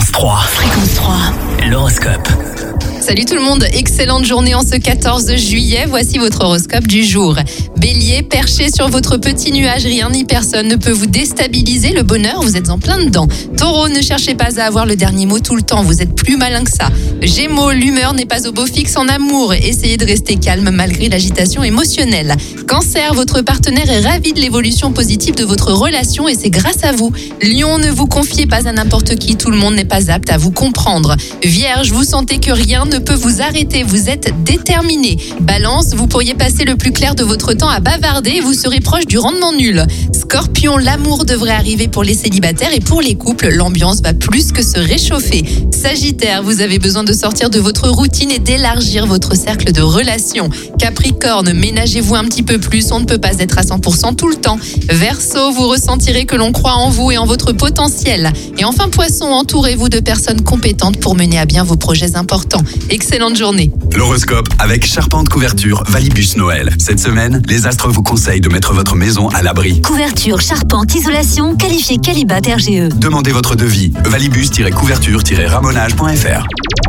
Fréquence 3. Fréquence 3. L'horoscope. Salut tout le monde, excellente journée en ce 14 juillet, voici votre horoscope du jour. Bélier, perché sur votre petit nuage, rien ni personne ne peut vous déstabiliser, le bonheur, vous êtes en plein dedans. Taureau, ne cherchez pas à avoir le dernier mot tout le temps, vous êtes plus malin que ça. Gémeaux, l'humeur n'est pas au beau fixe en amour, essayez de rester calme malgré l'agitation émotionnelle. Cancer, votre partenaire est ravi de l'évolution positive de votre relation et c'est grâce à vous. Lion, ne vous confiez pas à n'importe qui, tout le monde n'est pas apte à vous comprendre. Vierge, vous sentez que rien ne peut vous arrêter, vous êtes déterminé. Balance, vous pourriez passer le plus clair de votre temps à bavarder et vous serez proche du rendement nul. Scorpion, l'amour devrait arriver pour les célibataires et pour les couples, l'ambiance va plus que se réchauffer. Sagittaire, vous avez besoin de sortir de votre routine et d'élargir votre cercle de relations. Capricorne, ménagez-vous un petit peu plus, on ne peut pas être à 100% tout le temps. Verseau, vous ressentirez que l'on croit en vous et en votre potentiel. Et enfin Poisson, entourez-vous de personnes compétentes pour mener à bien vos projets importants. Excellente journée. L'horoscope avec Charpente Couverture Valibus Noël. Cette semaine, les astres vous conseillent de mettre votre maison à l'abri. Couverture, charpente, isolation, qualifié Qualibat RGE. Demandez votre devis. Valibus-couverture-ramonage.fr.